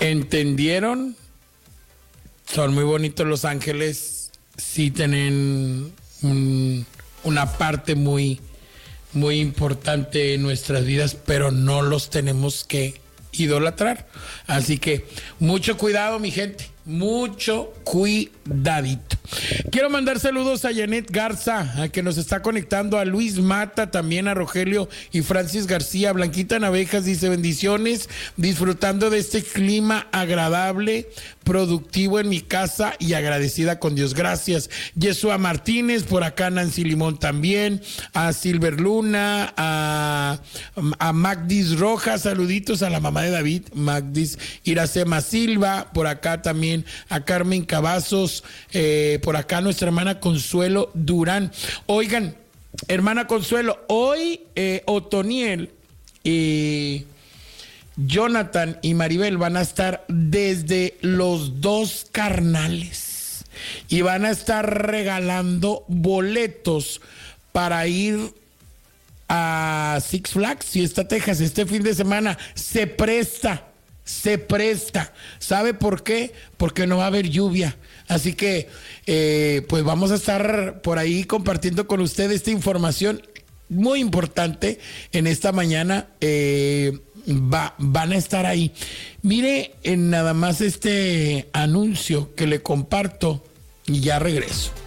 entendieron. Son muy bonitos Los Ángeles. Sí tienen una parte muy, muy importante en nuestras vidas, pero no los tenemos que idolatrar. Así que mucho cuidado, mi gente. Mucho cuidadito. Quiero mandar saludos a Janet Garza, a que nos está conectando, a Luis Mata, también a Rogelio y Francis García. Blanquita Navejas dice: bendiciones, disfrutando de este clima agradable, productivo en mi casa y agradecida con Dios. Gracias. Yeshua Martínez, por acá Nancy Limón también, a Silver Luna, a Magdis Rojas, saluditos a la mamá de David, Magdis Iracema Silva, por acá también a Carmen Cavazos, por acá nuestra hermana Consuelo Durán. Oigan, hermana Consuelo, hoy Otoniel, Jonathan y Maribel van a estar desde Los Dos Carnales y van a estar regalando boletos para ir a Six Flags, Fiesta Texas, este fin de semana. Se presta. ¿Sabe por qué? Porque no va a haber lluvia. Así que pues vamos a estar por ahí compartiendo con ustedes esta información muy importante en esta mañana. Van a estar ahí. Mire nada más este anuncio que le comparto y ya regreso.